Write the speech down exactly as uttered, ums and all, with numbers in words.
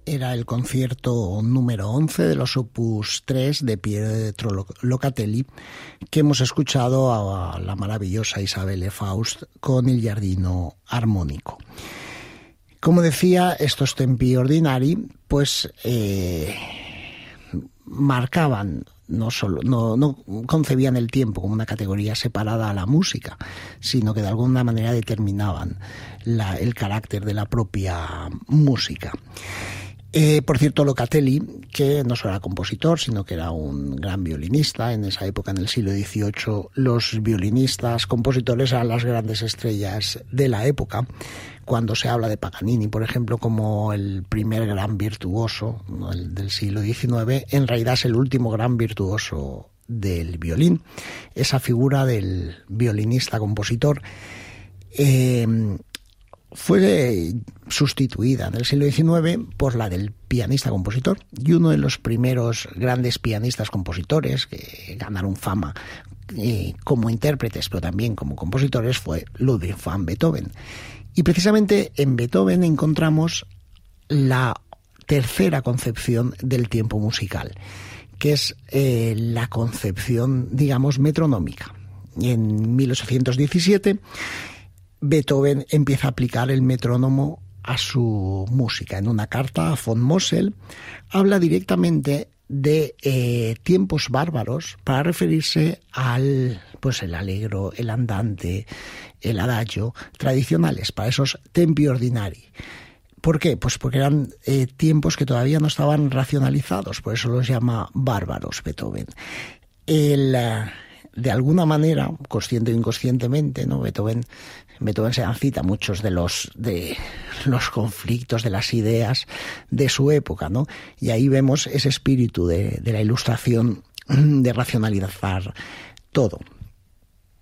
era el concierto número once de los opus tres de Pietro Locatelli, que hemos escuchado a la maravillosa Isabelle Faust con il Giardino Armonico. Como decía, estos tempi ordinari pues eh, marcaban, no solo no, no concebían el tiempo como una categoría separada a la música, sino que de alguna manera determinaban la, el carácter de la propia música. Eh, por cierto, Locatelli, que no solo era compositor, sino que era un gran violinista. En esa época, en el siglo dieciocho, los violinistas, compositores eran las grandes estrellas de la época. Cuando se habla de Paganini, por ejemplo, como el primer gran virtuoso, ¿no?, el del siglo diecinueve, en realidad es el último gran virtuoso del violín. Esa figura del violinista-compositor eh, fue sustituida en el siglo diecinueve por la del pianista-compositor, y uno de los primeros grandes pianistas-compositores que ganaron fama eh, como intérpretes, pero también como compositores, fue Ludwig van Beethoven. Y precisamente en Beethoven encontramos la tercera concepción del tiempo musical, que es eh, la concepción, digamos, metronómica. Y en mil ochocientos diecisiete Beethoven empieza a aplicar el metrónomo a su música. En una carta a von Mosel habla directamente de eh, tiempos bárbaros para referirse al pues el allegro, el andante, el adagio tradicionales, para esos tempi ordinari. ¿Por qué? Pues porque eran eh, tiempos que todavía no estaban racionalizados, por eso los llama bárbaros Beethoven. El, uh, de alguna manera, consciente o inconscientemente, ¿no?, Beethoven Beethoven se dan cita muchos de los de los conflictos, de las ideas de su época, ¿no? Y ahí vemos ese espíritu de, de la Ilustración, de racionalizar todo.